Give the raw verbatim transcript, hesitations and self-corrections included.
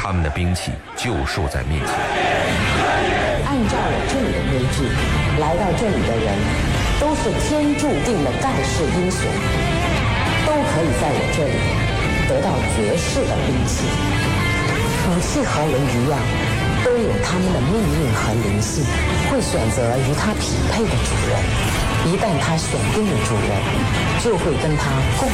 他们的兵器就竖在面前。 按照我这里的规矩，来到这里的人都是天注定的盖世英雄，都可以在我这里得到绝世的兵器。武器和人一样，都有他们的命运和灵性，会选择与他匹配的主人。一旦他选定了主人，就会跟他共